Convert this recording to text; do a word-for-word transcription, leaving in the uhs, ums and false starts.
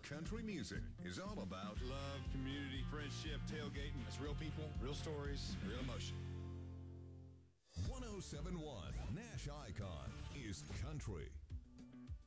country music is all about love, community, friendship, tailgating. It's real people, real stories, real emotion. one oh seven point one Nash Icon is country.